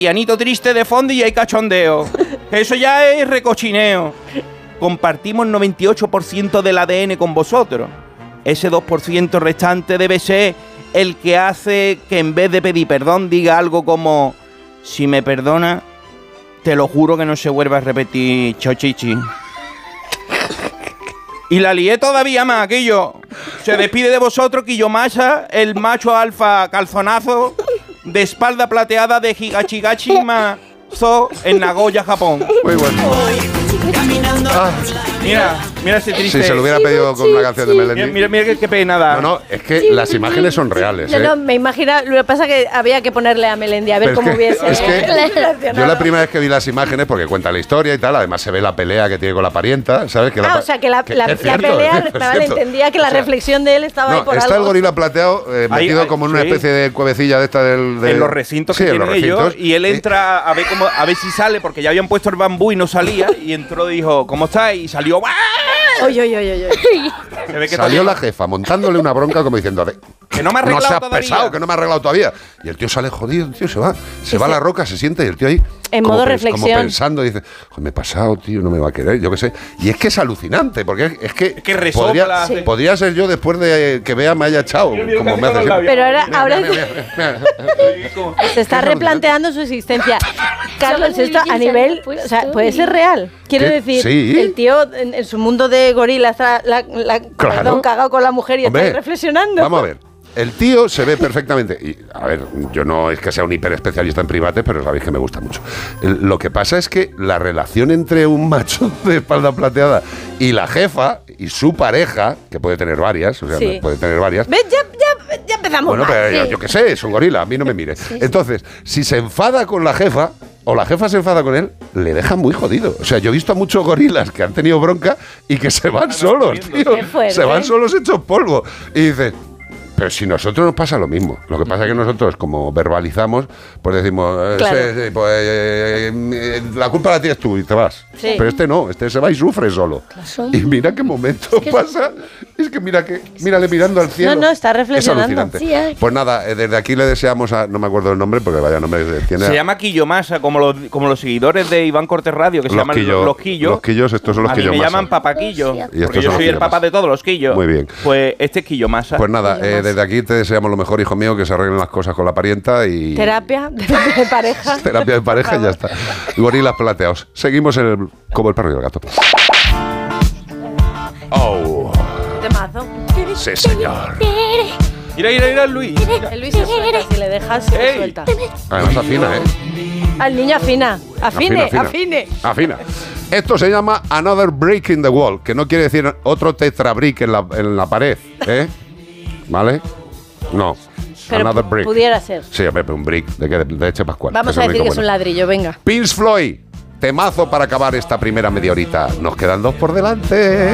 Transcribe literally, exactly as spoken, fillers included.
pianito triste de fondo y hay cachondeo. Eso ya es recochineo. Compartimos noventa y ocho por ciento del A D N con vosotros. Ese dos por ciento restante debe ser el que hace que en vez de pedir perdón diga algo como: si me perdona, te lo juro que no se vuelva a repetir, chochichi. Y la lié todavía más, Quillo. Se despide de vosotros, Quillomasa, el macho alfa calzonazo de espalda plateada de Higachigachi Mazo en Nagoya, Japón. Muy bueno. Ah, mira, mira ese triste. Si se lo hubiera pedido con una canción de Melendi. Mira, mira, mira qué, qué pena da. No, no, es que las imágenes son reales. No, ¿eh? no, me imagino. Lo que pasa es que había que ponerle a Melendi a ver Pero cómo es que, hubiese. es que yo la primera vez que vi las imágenes, porque cuenta la historia y tal, además se ve la pelea que tiene con la parienta, ¿sabes? Que ah, la, o sea, que la, que, la, que la cierto, pelea, es vale, cierto. entendía que la O sea, reflexión de él estaba no, ahí por está algo. el gorila plateado eh, Ahí, metido ahí, como en una sí. especie de cuevecilla de esta del... De, en los recintos sí, que en los tienen ellos, recintos. y él Sí. entra a ver cómo, a ver si sale, porque ya habían puesto el bambú y no salía, y entró y dijo, ¿cómo está? Y salió, ¡ah! Oye, oye, oye, oye. Se ve que Salió todavía- la jefa montándole una bronca como diciendo, "De- Que no me ha no arreglado seas todavía". pesado, que no me ha arreglado todavía. Y el tío sale jodido, el tío se va, se Y va a se- la roca, se sienta y el tío ahí En como modo pens- reflexión. como pensando, dice, "Joder, me he pasado, tío, no me va a querer", yo qué sé. Y es que es alucinante, porque es, es que, Es que resopla, podría, sí. podría ser yo después de que vea me haya echado, Mira, mira, como casi me hace con los siempre. labios. Pero ahora, ahora Mira, mira, mira, mira. se está Es replanteando su existencia. Carlos, Solo esto a Virgin nivel. se ha O sea, puesto puede y- ser real. Quiero ¿Qué? decir, Sí. el tío en, en su mundo de gorila está la, la, Claro. perdón, cagado con la mujer y Hombre, está ahí reflexionando. Vamos a ver. El tío se ve perfectamente. Y, a ver, yo no es que sea un hiperespecialista en primates, pero sabéis que me gusta mucho. El- lo que pasa es que la relación entre un macho de espalda plateada y la jefa y su pareja, que puede tener varias, o sea, Sí. puede tener varias. ¿Ves? Ya, ya, ya empezamos Bueno, mal. pero yo, sí. yo qué sé, es un gorila, a mí no me mire. Entonces, si se enfada con la jefa o la jefa se enfada con él, le deja muy jodido. O sea, yo he visto a muchos gorilas que han tenido bronca y que se van solos, tío. Qué fuerte. Se van solos hechos polvo. Y dices, pero si nosotros nos pasa lo mismo. Lo que pasa es que nosotros, como verbalizamos, pues decimos, eh, Claro. sí, sí, pues eh, eh, la culpa la tienes tú y te vas. Sí. Pero este no, este se va y sufre solo. Y mira qué momento pasa. Es que mira que, mírale mirando al cielo. No, no, está reflexionando. Es alucinante. Sí, ay. Pues nada, eh, desde aquí le deseamos a, no me acuerdo el nombre, porque vaya nombre tiene. Se llama Quillomasa, como los, como los seguidores de Iván Cortés Radio, que se Los llaman quillo- los Quillos. los quillos, estos son los A mí me Quillomasa. llaman Papaquillo, Y estos porque son yo los soy el Quillomasa. papá de todos los quillos. Muy bien. Pues este es Quillomasa. Pues nada, eh, desde aquí te deseamos lo mejor, hijo mío, que se arreglen las cosas con la parienta y. Terapia, terapia de pareja. Terapia de pareja y ya está. Gorilas plateados. Seguimos en el, como el perro y el gato. Oh, Temazo. sí, señor. Mira, mira, mira, Luis. El Luis se suelta, si le dejas, se Ey. suelta. Además afina, ¿eh? Al niño afina. Afine, Afina, afine. Afina. Esto se llama Another Brick in the Wall, que no quiere decir otro tetrabrick en la, en la pared, ¿eh? ¿Vale? No. Pero Another brick. pudiera ser. Sí, hombre, un brick de, de, de leche pascual. Vamos que a es el decir que único es un bueno. ladrillo, venga. Prince Floyd, temazo para acabar esta primera media horita. Nos quedan dos por delante.